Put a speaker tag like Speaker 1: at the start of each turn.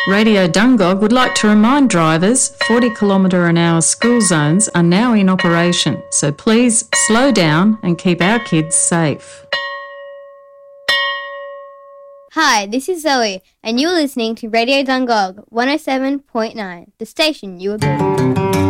Speaker 1: Radio Dungog would like to remind drivers 40km/h school zones are now in operation, so please slow down and keep our kids safe.
Speaker 2: Hi, this is Zoe, and you're listening to Radio Dungog 107.9, the station you agree.